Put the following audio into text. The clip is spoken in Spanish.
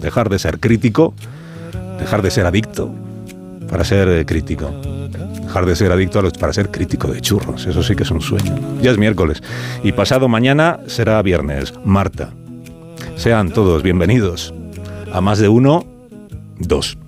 dejar de ser crítico, dejar de ser adicto para ser crítico. Dejar de ser adicto para ser crítico de churros. Eso sí que es un sueño. Ya es miércoles. Y pasado mañana será viernes. Marta. Sean todos bienvenidos a Más de Uno, 2.